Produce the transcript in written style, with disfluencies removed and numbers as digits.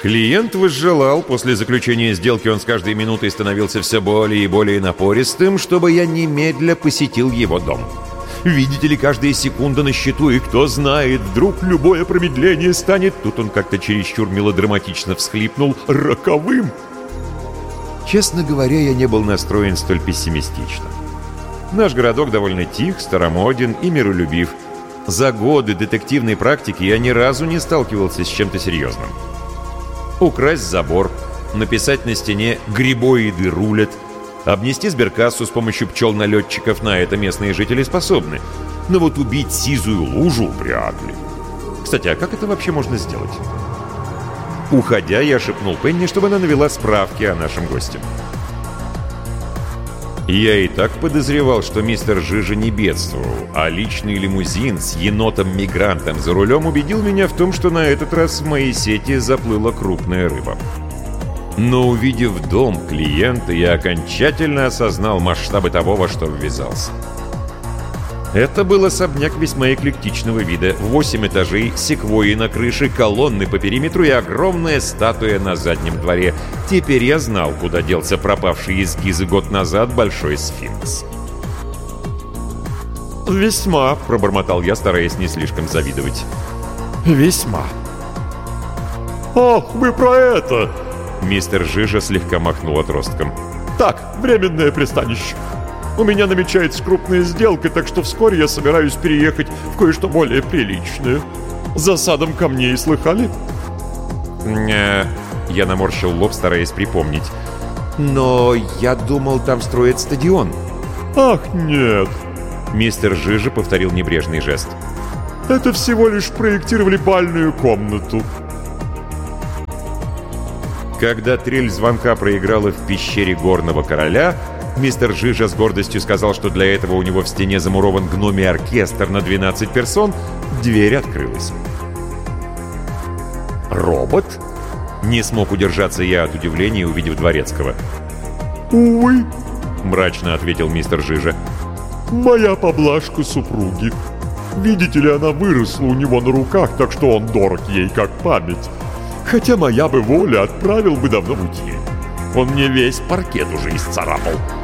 Клиент возжелал, после заключения сделки он с каждой минутой становился все более и более напористым, чтобы я немедля посетил его дом. Видите ли, каждая секунда на счету, и кто знает, вдруг любое промедление станет, тут он как-то чересчур мелодраматично всхлипнул, роковым. Честно говоря, я не был настроен столь пессимистично. Наш городок довольно тих, старомоден и миролюбив. За годы детективной практики я ни разу не сталкивался с чем-то серьезным. Украсть забор, написать на стене «Грибоиды рулят», обнести сберкассу с помощью пчел-налетчиков, на это местные жители способны. Но вот убить сизую лужу вряд ли. Кстати, а как это вообще можно сделать? Уходя, я шепнул Пенни, чтобы она навела справки о нашем госте. Я и так подозревал, что мистер Жижа не бедствовал, а личный лимузин с енотом-мигрантом за рулем убедил меня в том, что на этот раз в моей сети заплыла крупная рыба. Но увидев дом клиента, я окончательно осознал масштабы того, во что ввязался. Это был особняк весьма эклектичного вида. 8 этажей, секвойи на крыше, колонны по периметру и огромная статуя на заднем дворе. Теперь я знал, куда делся пропавший из Гизы год назад большой сфинкс. «Весьма», — пробормотал я, стараясь не слишком завидовать. «Весьма». «Ах, вы про это!» Мистер Жижа слегка махнул отростком. «Так, временное пристанище. У меня намечается крупная сделка, так что вскоре я собираюсь переехать в кое-что более приличное. За садом камней слыхали?» Я наморщил лоб, стараясь припомнить. «Но я думал, там строят стадион». «Ах, нет!» Мистер Жижа повторил небрежный жест. «Это всего лишь проектировали бальную комнату». Когда трель звонка проиграла в пещере горного короля, мистер Жижа с гордостью сказал, что для этого у него в стене замурован гномий оркестр на 12 персон. Дверь открылась. «Робот?» Не смог удержаться я от удивления, увидев дворецкого. «Увы», — мрачно ответил мистер Жижа. «Моя поблажка супруги. Видите ли, она выросла у него на руках, так что он дорог ей как память. Хотя моя бы воля отправил бы давно в утиль. Он мне весь паркет уже исцарапал».